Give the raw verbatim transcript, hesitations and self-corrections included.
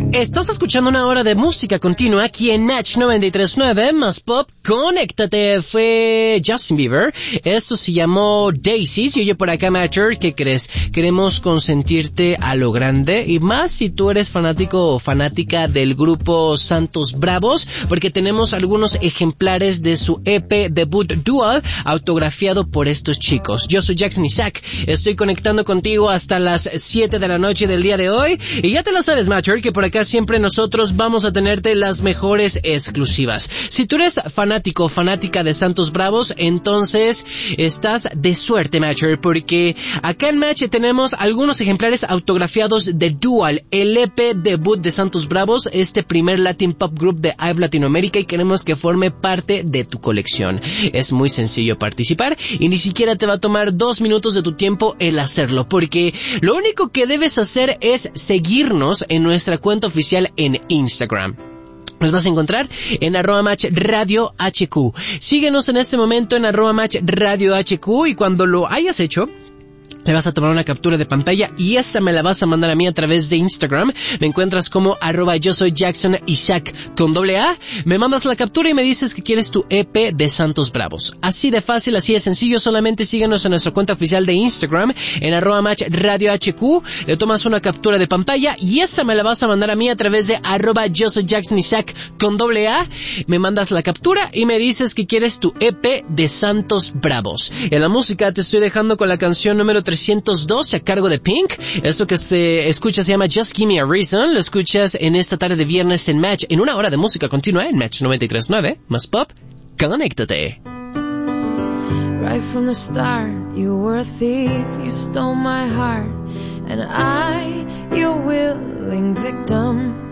Estás escuchando una hora de música continua aquí en Natch noventa y tres punto nueve, más pop, conéctate. Fue Justin Bieber. Esto se llamó Daisies. Y oye, por acá, Matter, ¿qué crees? Queremos consentirte a lo grande, y más si tú eres fanático o fanática del grupo Santos Bravos, porque tenemos algunos ejemplares de su E P debut Dual autografiado por estos chicos. Yo soy Jackson Isaac. Estoy conectando contigo hasta las siete de la noche del día de hoy. Y ya te la sabes, Matter, que por acá siempre nosotros vamos a tenerte las mejores exclusivas. Si tú eres fanático o fanática de Santos Bravos, entonces estás de suerte, Matcher, porque acá en Match tenemos algunos ejemplares autografiados de Dual, el E P debut de Santos Bravos, este primer Latin Pop Group de I V E Latinoamérica, y queremos que forme parte de tu colección. Es muy sencillo participar y ni siquiera te va a tomar dos minutos de tu tiempo el hacerlo, porque lo único que debes hacer es seguirnos en nuestra cuenta oficial en Instagram. Nos vas a encontrar en arroba match radio hq. Síguenos en este momento en arroba match radio hq, y cuando lo hayas hecho, le vas a tomar una captura de pantalla y esa me la vas a mandar a mí a través de Instagram. Me encuentras como arroba yo soy Jackson Isaac con doble A. Me mandas la captura y me dices que quieres tu E P de Santos Bravos. Así de fácil, así de sencillo. Solamente síguenos en nuestra cuenta oficial de Instagram en arroba match radio hq. Le tomas una captura de pantalla y esa me la vas a mandar a mí a través de arroba yo soy Jackson Isaac con doble A. Me mandas la captura y me dices que quieres tu E P de Santos Bravos. En la música te estoy dejando con la canción número trescientos dos a cargo de Pink. Eso que se escucha se llama Just Give Me a Reason. Lo escuchas en esta tarde de viernes en Match, en una hora de música continua en Match noventa y tres punto nueve, más pop, conéctate. Right from the start, you were a thief, you stole my heart, and I, your willing victim.